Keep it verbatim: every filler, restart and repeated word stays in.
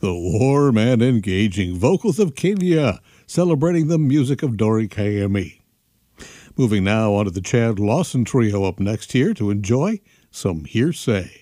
The warm and engaging vocals of Kenya, celebrating the music of Dori Kayemi. Moving now on to the Chad Lawson Trio up next here to enjoy some Hearsay.